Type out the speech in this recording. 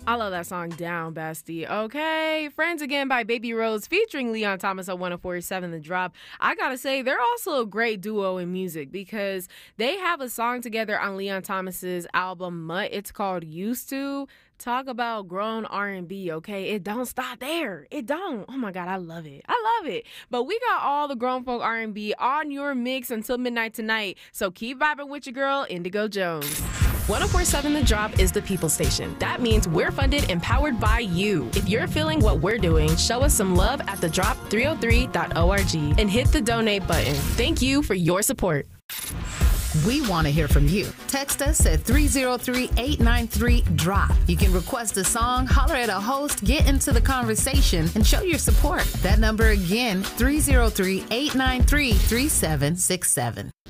I love that song, Down, Bestie. Okay. Friends Again by Baby Rose featuring Leon Thomas on 104.7 The Drop. I gotta say, they're also a great duo in music because they have a song together on Leon Thomas's album Mutt. It's called Used To. Talk about grown R&B, okay? It don't stop there. It don't. Oh my God, I love it. I love it. But we got all the grown folk R&B on your mix until midnight tonight. So keep vibing with your girl, Indigo Jones. 104.7 The Drop is the people station. That means we're funded and powered by you. If you're feeling what we're doing, show us some love at thedrop303.org and hit the donate button. Thank you for your support. We want to hear from you. Text us at 303-893-DROP. You can request a song, holler at a host, get into the conversation, and show your support. That number again, 303-893-3767.